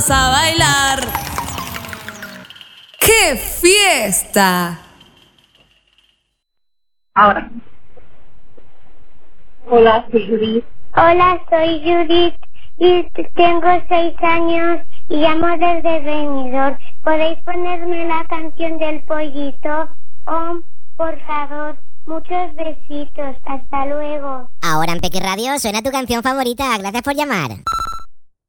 A bailar. ¡Qué fiesta! Ahora. Hola, soy Judith. Hola, soy Judith y tengo 6 años y llamo desde Benidorm. ¿Podéis ponerme la canción del pollito? Oh, por favor. Muchos besitos. Hasta luego. Ahora en Pequi Radio suena tu canción favorita. Gracias por llamar.